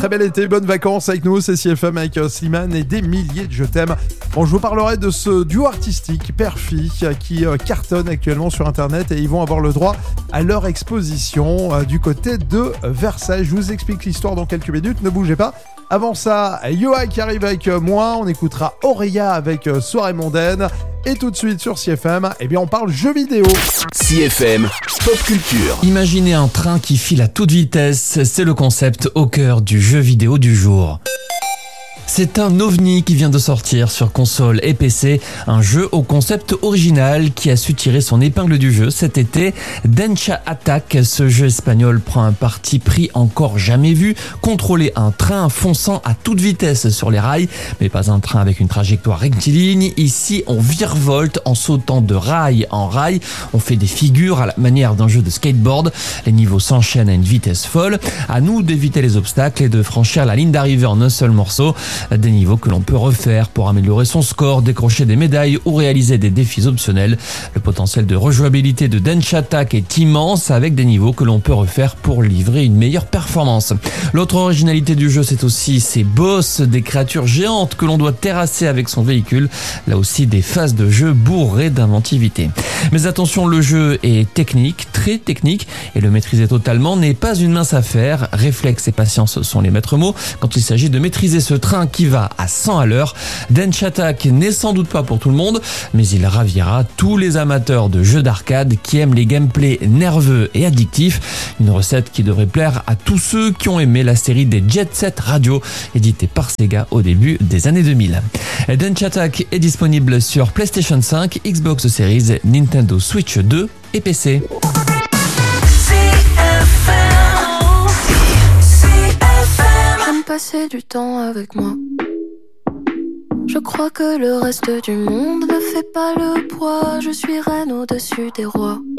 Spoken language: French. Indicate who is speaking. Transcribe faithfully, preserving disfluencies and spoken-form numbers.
Speaker 1: très bel été, bonnes vacances avec nous, c'est C F M avec Slimane et des milliers de je t'aime. Bon, je vous parlerai de ce duo artistique, père-fille, qui cartonne actuellement sur internet et ils vont avoir le droit à leur exposition du côté de Versailles. Je vous explique l'histoire dans quelques minutes, ne bougez pas. Avant ça, Yoa qui arrive avec moi, on écoutera Auréa avec Soirée mondaine. Et tout de suite sur C F M, eh bien on parle jeux vidéo.
Speaker 2: C F M, Pop Culture.
Speaker 3: Imaginez un train qui file à toute vitesse, c'est le concept au cœur du jeu vidéo du jour. C'est un ovni qui vient de sortir sur console et P C, un jeu au concept original qui a su tirer son épingle du jeu cet été. Densha Attack, ce jeu espagnol prend un parti pris encore jamais vu, contrôler un train fonçant à toute vitesse sur les rails, mais pas un train avec une trajectoire rectiligne. Ici, on virevolte en sautant de rail en rail, on fait des figures à la manière d'un jeu de skateboard. Les niveaux s'enchaînent à une vitesse folle. À nous d'éviter les obstacles et de franchir la ligne d'arrivée en un seul morceau. Des niveaux que l'on peut refaire pour améliorer son score, décrocher des médailles ou réaliser des défis optionnels. Le potentiel de rejouabilité de Densha Attack est immense avec des niveaux que l'on peut refaire pour livrer une meilleure performance. L'autre originalité du jeu, c'est aussi ses boss, des créatures géantes que l'on doit terrasser avec son véhicule. Là aussi, des phases de jeu bourrées d'inventivité. Mais attention, le jeu est technique, très technique, et le maîtriser totalement n'est pas une mince affaire. Réflexe et patience sont les maîtres mots quand il s'agit de maîtriser ce train qui va à cent à l'heure. Densha Attack n'est sans doute pas pour tout le monde, mais il ravira tous les amateurs de jeux d'arcade qui aiment les gameplays nerveux et addictifs. Une recette qui devrait plaire à tous ceux qui ont aimé la série des Jet Set Radio, éditée par Sega au début des années deux mille. Densha Attack est disponible sur PlayStation cinq, Xbox Series, Nintendo Switch deux et P C.
Speaker 4: Passer du temps avec moi. Je crois que le reste du monde ne fait pas le poids. Je suis reine au-dessus des rois.